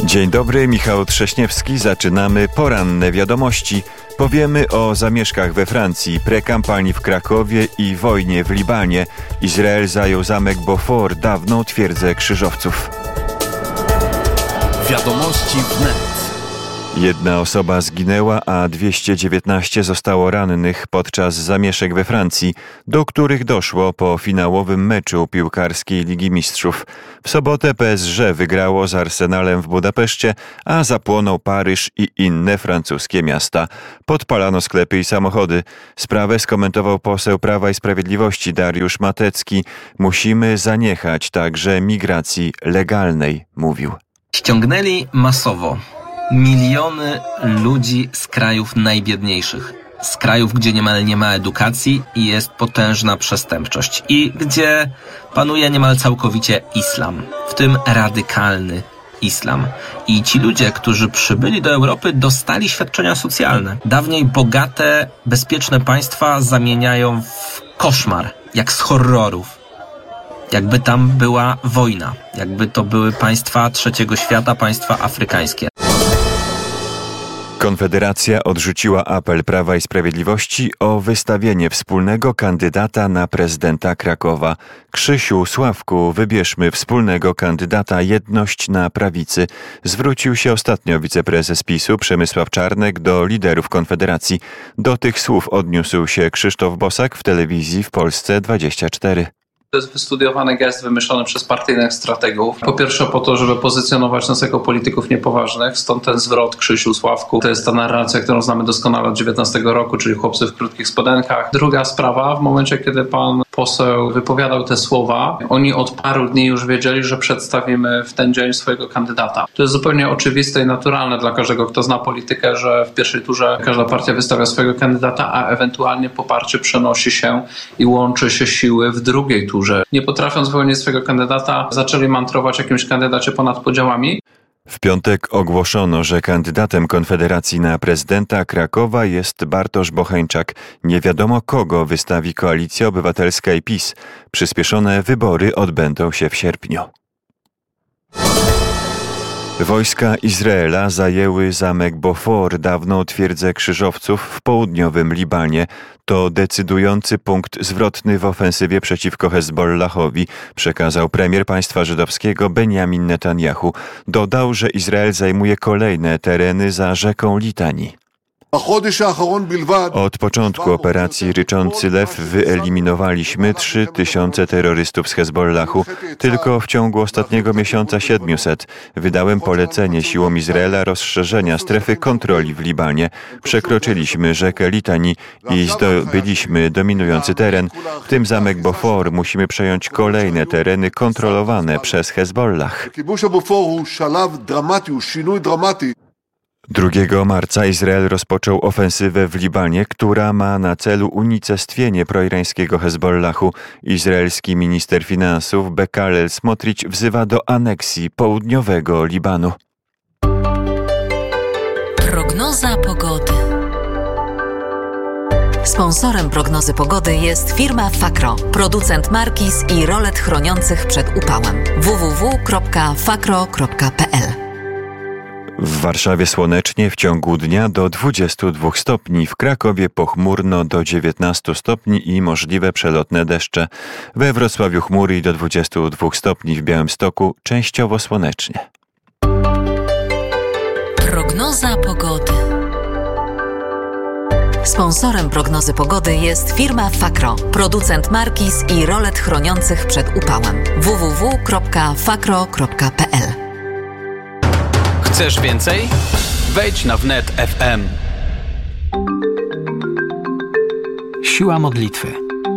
Dzień dobry, Michał Trześniewski. Zaczynamy poranne wiadomości. Powiemy o zamieszkach we Francji, prekampanii w Krakowie i wojnie w Libanie. Izrael zajął zamek Beaufort, dawną twierdzę krzyżowców. Wiadomości wnet. Jedna osoba zginęła, a 219 zostało rannych podczas zamieszek we Francji, do których doszło po finałowym meczu piłkarskiej Ligi Mistrzów. W sobotę PSG wygrało z Arsenalem w Budapeszcie, a zapłonął Paryż i inne francuskie miasta. Podpalano sklepy i samochody. Sprawę skomentował poseł Prawa i Sprawiedliwości Dariusz Matecki. Musimy zaniechać także migracji legalnej, mówił. Ściągnęli masowo miliony ludzi z krajów najbiedniejszych, z krajów, gdzie niemal nie ma edukacji i jest potężna przestępczość i gdzie panuje niemal całkowicie islam, w tym radykalny islam. I ci ludzie, którzy przybyli do Europy, dostali świadczenia socjalne. Dawniej bogate, bezpieczne państwa zamieniają w koszmar, jak z horrorów. Jakby tam była wojna, jakby to były państwa trzeciego świata, państwa afrykańskie. Konfederacja odrzuciła apel Prawa i Sprawiedliwości o wystawienie wspólnego kandydata na prezydenta Krakowa. Krzysiu, Sławku, wybierzmy wspólnego kandydata, jedność na prawicy. Zwrócił się ostatnio wiceprezes PiS-u Przemysław Czarnek do liderów Konfederacji. Do tych słów odniósł się Krzysztof Bosak w telewizji w Polsce 24. To jest wystudiowany gest wymyślony przez partyjnych strategów. Po pierwsze po to, żeby pozycjonować nas jako polityków niepoważnych, stąd ten zwrot Krzysiu, Sławku. To jest ta narracja, którą znamy doskonale od 19 roku, czyli chłopcy w krótkich spodenkach. Druga sprawa, w momencie kiedy pan poseł wypowiadał te słowa, oni od paru dni już wiedzieli, że przedstawimy w ten dzień swojego kandydata. To jest zupełnie oczywiste i naturalne dla każdego, kto zna politykę, że w pierwszej turze każda partia wystawia swojego kandydata, a ewentualnie poparcie przenosi się i łączy się siły w drugiej turze. Nie potrafiąc wyłonić swojego kandydata, zaczęli mantrować o jakimś kandydacie ponad podziałami. W piątek ogłoszono, że kandydatem Konfederacji na prezydenta Krakowa jest Bartosz Bocheńczak. Nie wiadomo, kogo wystawi Koalicja Obywatelska i PiS. Przyspieszone wybory odbędą się w sierpniu. Wojska Izraela zajęły zamek Beaufort, dawną twierdzę krzyżowców w południowym Libanie. To decydujący punkt zwrotny w ofensywie przeciwko Hezbollahowi, przekazał premier państwa żydowskiego Benjamin Netanjahu. Dodał, że Izrael zajmuje kolejne tereny za rzeką Litani. Od początku operacji Ryczący Lew wyeliminowaliśmy 3000 terrorystów z Hezbollahu. Tylko w ciągu ostatniego miesiąca 700. Wydałem polecenie siłom Izraela rozszerzenia strefy kontroli w Libanie. Przekroczyliśmy rzekę Litani i zdobyliśmy dominujący teren, w tym zamek Beaufort. Musimy przejąć kolejne tereny kontrolowane przez Hezbollah. 2 marca Izrael rozpoczął ofensywę w Libanie, która ma na celu unicestwienie proirańskiego Hezbollahu. Izraelski minister finansów Bezalel Smotrich wzywa do aneksji południowego Libanu. Prognoza pogody. Sponsorem prognozy pogody jest firma Fakro, producent markiz i rolet chroniących przed upałem. www.fakro.pl. W Warszawie słonecznie, w ciągu dnia do 22 stopni, w Krakowie pochmurno do 19 stopni i możliwe przelotne deszcze. We Wrocławiu chmury i do 22 stopni, w Białymstoku częściowo słonecznie. Prognoza pogody. Sponsorem prognozy pogody jest firma Fakro, producent markiz i rolet chroniących przed upałem. www.fakro.pl. Chcesz więcej? Wejdź na wnet FM. Siła modlitwy.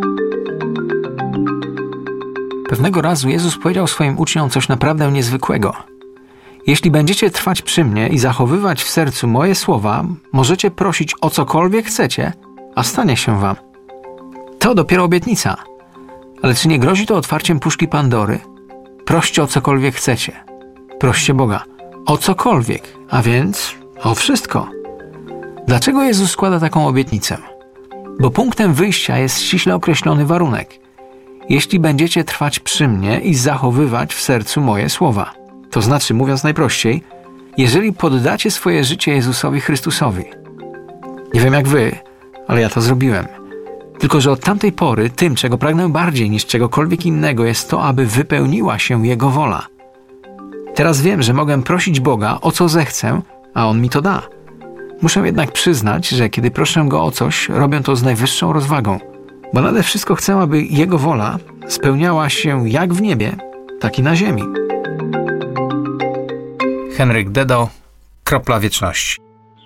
Pewnego razu Jezus powiedział swoim uczniom coś naprawdę niezwykłego. Jeśli będziecie trwać przy mnie i zachowywać w sercu moje słowa, możecie prosić o cokolwiek chcecie, a stanie się wam. To dopiero obietnica. Ale czy nie grozi to otwarciem puszki Pandory? Proście o cokolwiek chcecie. Proście Boga o cokolwiek, a więc o wszystko. Dlaczego Jezus składa taką obietnicę? Bo punktem wyjścia jest ściśle określony warunek. Jeśli będziecie trwać przy mnie i zachowywać w sercu moje słowa. To znaczy, mówiąc najprościej, jeżeli poddacie swoje życie Jezusowi Chrystusowi. Nie wiem jak wy, ale ja to zrobiłem. Tylko że od tamtej pory tym, czego pragnę bardziej niż czegokolwiek innego, jest to, aby wypełniła się Jego wola. Teraz wiem, że mogę prosić Boga o co zechcę, a On mi to da. Muszę jednak przyznać, że kiedy proszę Go o coś, robię to z najwyższą rozwagą, bo nade wszystko chcę, aby Jego wola spełniała się jak w niebie, tak i na ziemi. Henryk Dedo, Kropla Wieczności.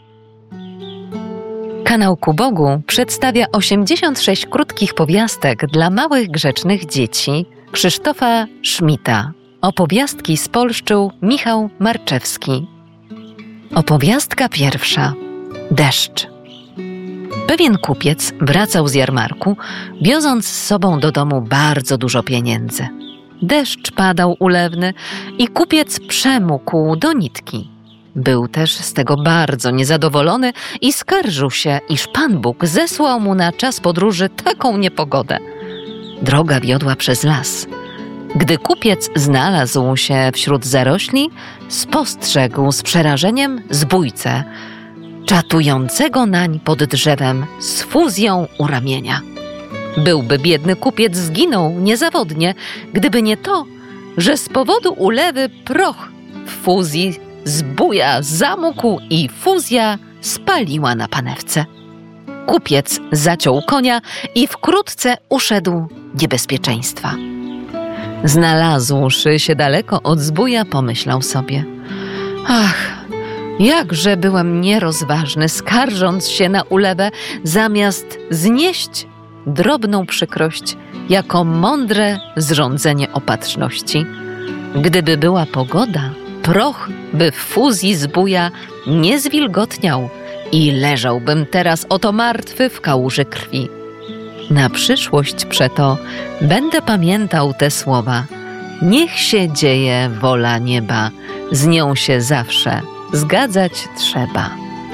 Kanał Ku Bogu przedstawia 86 krótkich powiastek dla małych, grzecznych dzieci Krzysztofa Szmita. Opowiastki spolszczył Michał Marczewski. Opowiastka pierwsza. Deszcz. Pewien kupiec wracał z jarmarku, wioząc z sobą do domu bardzo dużo pieniędzy. Deszcz padał ulewny i kupiec przemógł do nitki. Był też z tego bardzo niezadowolony i skarżył się, iż Pan Bóg zesłał mu na czas podróży taką niepogodę. Droga wiodła przez las. Gdy kupiec znalazł się wśród zarośli, spostrzegł z przerażeniem zbójcę, czatującego nań pod drzewem z fuzją u ramienia. Byłby biedny kupiec zginął niezawodnie, gdyby nie to, że z powodu ulewy proch w fuzji zbója zamógł i fuzja spaliła na panewce. Kupiec zaciął konia i wkrótce uszedł niebezpieczeństwa. Znalazłszy się daleko od zbója, pomyślał sobie: ach, jakże byłem nierozważny, skarżąc się na ulewę, zamiast znieść drobną przykrość jako mądre zrządzenie opatrzności. Gdyby była pogoda, proch by w fuzji zbója nie zwilgotniał i leżałbym teraz oto martwy w kałuży krwi. Na przyszłość przeto będę pamiętał te słowa. Niech się dzieje wola nieba, z nią się zawsze zgadzać trzeba.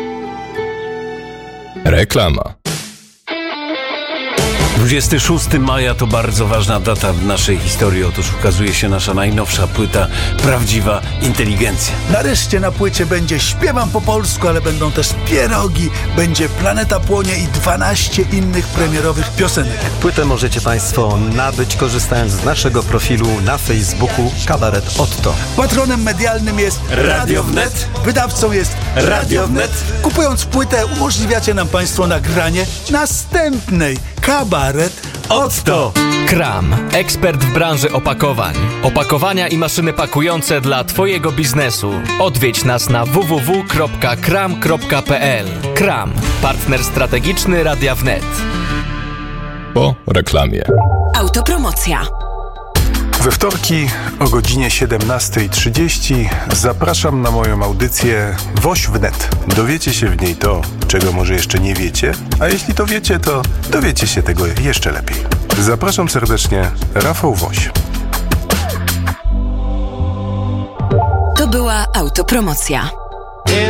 Reklama. 26 maja to bardzo ważna data w naszej historii. Otóż ukazuje się nasza najnowsza płyta Prawdziwa Inteligencja. Nareszcie na płycie będzie Śpiewam po polsku, ale będą też pierogi, będzie Planeta Płonie i 12 innych premierowych piosenek. Płytę możecie Państwo nabyć, korzystając z naszego profilu na Facebooku Kabaret Otto. Patronem medialnym jest Radio Wnet. Wydawcą jest Radio Wnet. Kupując płytę umożliwiacie nam Państwo nagranie następnej Kabaret Otto. Kram. Ekspert w branży opakowań. Opakowania i maszyny pakujące dla Twojego biznesu. Odwiedź nas na www.kram.pl. Kram. Partner strategiczny Radia Wnet. Po reklamie. Autopromocja. We wtorki o godzinie 17:30 zapraszam na moją audycję Woś Wnet. Dowiecie się w niej to, czego może jeszcze nie wiecie, a jeśli to wiecie, to dowiecie się tego jeszcze lepiej. Zapraszam serdecznie, Rafał Woś. To była autopromocja.